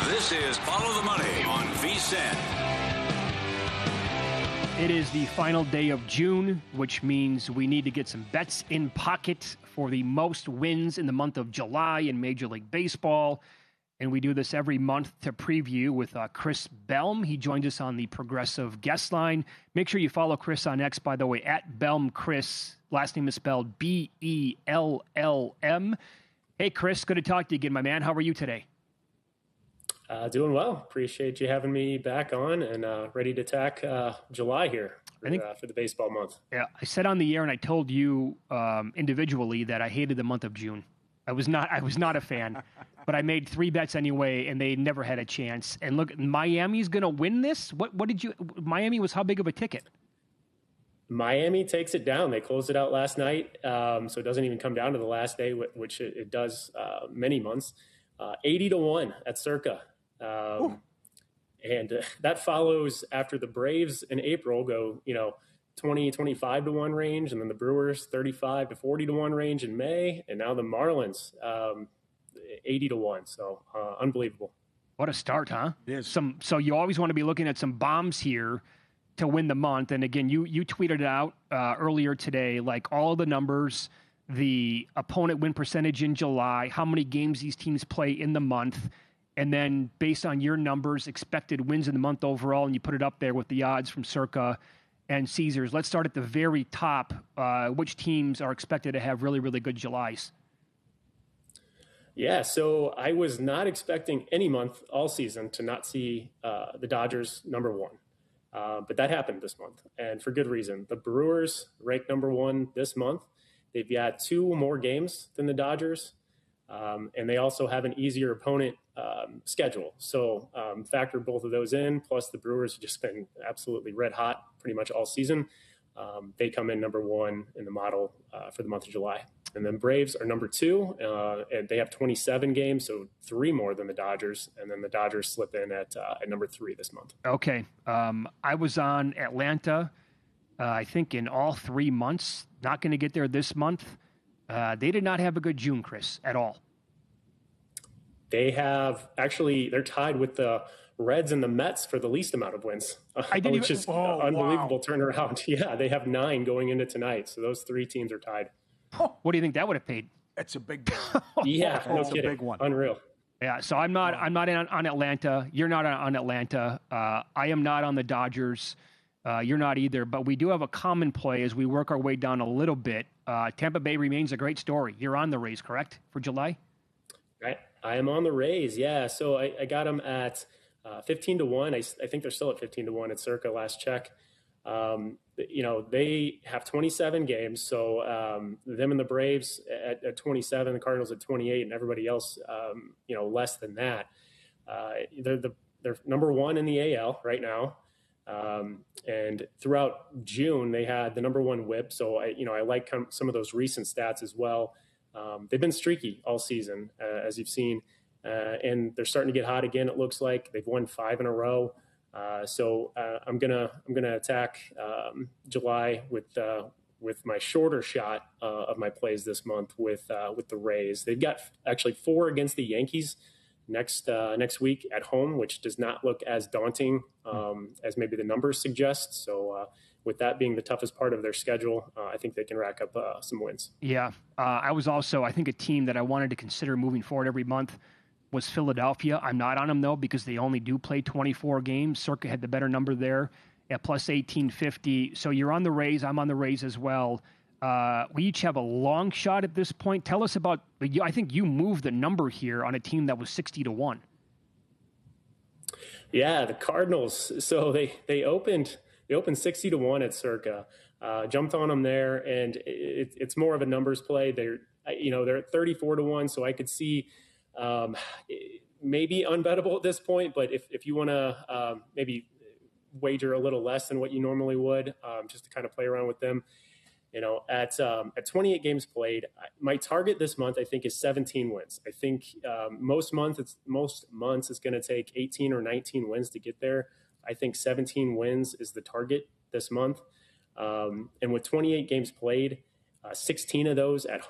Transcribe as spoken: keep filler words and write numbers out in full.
This is Follow the Money on V S I N. It is the final day of June, which means we need to get some bets in pocket for the most wins in the month of July in Major League Baseball. And we do this every month to preview with uh, Chris Belm. He joins us on the Progressive guest line. Make sure you follow Chris on X, by the way, at Belm Chris. Last name is spelled B E L L M. Hey, Chris, good to talk to you again, my man. How are you today? Uh, doing well. Appreciate you having me back on and uh, ready to attack uh, July here for, I think, uh, for the baseball month. Yeah, I said on the air and I told you um, individually that I hated the month of June. I was not I was not a fan, but I made three bets anyway, and they never had a chance. And look, Miami's going to win this? What What did you – Miami was how big of a ticket? Miami takes it down. They closed it out last night, um, so it doesn't even come down to the last day, which it, it does uh, many months. Uh, eighty to one at Circa. Um, and uh, that follows after the Braves in April go, you know, twenty, twenty-five to one range, and then the Brewers thirty-five to forty to one range in May, and now the Marlins um, eighty to one. So uh, unbelievable. What a start, huh? It is. Some so you always want to be looking at some bombs here to win the month. And again, you you tweeted it out uh, earlier today, like all of the numbers, the opponent win percentage in July, how many games these teams play in the month, and then based on your numbers, expected wins in the month overall, and you put it up there with the odds from Circa and Caesars. Let's start at the very top. Uh, which teams are expected to have really, really good Julys? Yeah, so I was not expecting any month all season to not see uh, the Dodgers number one. Uh, but that happened this month, and for good reason. The Brewers ranked number one this month. They've got two more games than the Dodgers, um, and they also have an easier opponent um, schedule. So um, factor both of those in, plus the Brewers have just been absolutely red hot pretty much all season. Um, they come in number one in the model uh, for the month of July. And then Braves are number two, uh, and they have twenty-seven games, so three more than the Dodgers. And then the Dodgers slip in at uh, at number three this month. Okay. Um, I was on Atlanta, uh, I think, in all three months. Not going to get there this month. Uh, they did not have a good June, Chris, at all. They have actually, they're tied with the Reds and the Mets for the least amount of wins, I didn't which even, is oh, unbelievable wow. turnaround. Yeah, they have nine going into tonight. So those three teams are tied. What do you think that would have paid? It's a big one. Yeah, no That's a kidding. big one. Unreal. Yeah, so I'm not. I'm not in on, on Atlanta. You're not on, on Atlanta. Uh, I am not on the Dodgers. Uh, you're not either. But we do have a common play as we work our way down a little bit. Uh, Tampa Bay remains a great story. You're on the Rays, correct, for July? Right. I am on the Rays. Yeah. So I, I got them at uh, fifteen to one. I, I think they're still at fifteen to one at Circa last check. Um, you know, they have twenty-seven games. So um, them and the Braves at, at twenty-seven, the Cardinals at twenty-eight, and everybody else, um, you know, less than that. Uh, they're the they're number one in the A L right now. Um, and throughout June, they had the number one whip. So I, you know, I like some of those recent stats as well. Um, they've been streaky all season, uh, as you've seen, uh, and they're starting to get hot again. It looks like they've won five in a row. Uh, so uh, I'm gonna I'm gonna attack um, July with uh, with my shorter shot uh, of my plays this month with uh, with the Rays. They've got actually four against the Yankees next uh, next week at home, which does not look as daunting um, as maybe the numbers suggest. So uh, with that being the toughest part of their schedule, uh, I think they can rack up uh, some wins. Yeah, uh, I was also I think a team that I wanted to consider moving forward every month was Philadelphia. I'm not on them, though, because they only do play twenty-four games. Circa had the better number there at plus eighteen fifty. So you're on the Rays. I'm on the Rays as well. Uh, we each have a long shot at this point. Tell us about, I think you moved the number here on a team that was sixty to one. Yeah, the Cardinals. So they, they opened they opened sixty to one at Circa. Uh, jumped on them there, and it, it's more of a numbers play. They're, you know, they're at thirty-four to one, so I could see Um, maybe unbettable at this point, but if, if you want to um, maybe wager a little less than what you normally would, um, just to kind of play around with them, you know, at um, at twenty-eight games played, my target this month I think is seventeen wins. I think um, most months it's most months it's going to take eighteen or nineteen wins to get there. I think seventeen wins is the target this month, um, and with twenty-eight games played, uh, sixteen of those at